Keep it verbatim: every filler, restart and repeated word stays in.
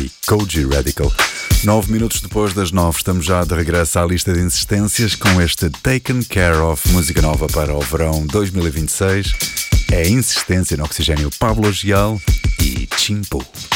e Koji Radical. Nove minutos depois das nove, estamos já de regresso à lista de insistências com este Taken Care Of, música nova para o verão dois mil e vinte e seis. É insistência no oxigênio Pablo Gial e Chimpo.